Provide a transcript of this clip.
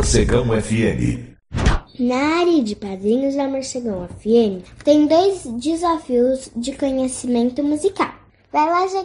Morcegão FM. Na área de padrinhos da Morcegão FM, tem 2 desafios de conhecimento musical. Vai lá, Jaqueline.